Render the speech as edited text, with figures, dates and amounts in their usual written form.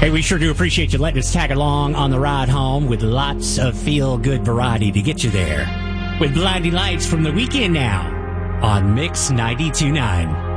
Hey, we sure do appreciate you letting us tag along on the ride home with lots of feel-good variety to get you there. With Blinding Lights from The Weeknd now on Mix 92.9.